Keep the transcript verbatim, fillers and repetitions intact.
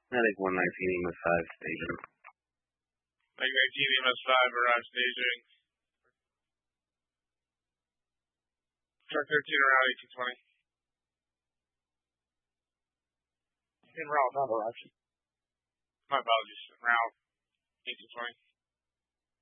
Medic one nineteen, E M S five, staging. Medic nineteen, E M S five, arrive staging. Truck thirteen, around eighteen twenty. In route, not arrived. My apologies. Route eighteen twenty.